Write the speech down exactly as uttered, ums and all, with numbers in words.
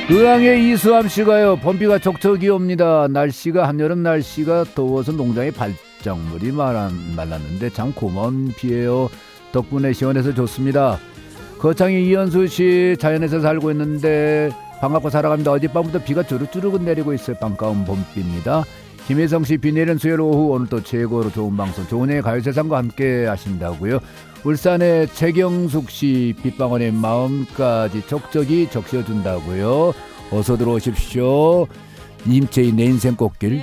의왕의 이수암 씨가요, 봄비가 촉촉이 옵니다. 날씨가 한여름 날씨가 더워서 농장에 발작물이 말랐는데 참 고마운 비예요. 덕분에 시원해서 좋습니다. 거창이 이현수 씨, 자연에서 살고 있는데 반갑고 살아갑니다. 어젯밤부터 비가 주룩주룩 내리고 있어요. 반가운 봄비입니다. 김혜성 씨, 비 내리는 수요일 오후 오늘도 최고로 좋은 방송 조은혜의 가요세상과 함께 하신다고요. 울산의 최경숙 씨, 빗방울의 마음까지 촉촉이 적셔준다고요. 어서 들어오십시오. 임채희 내 인생 꽃길.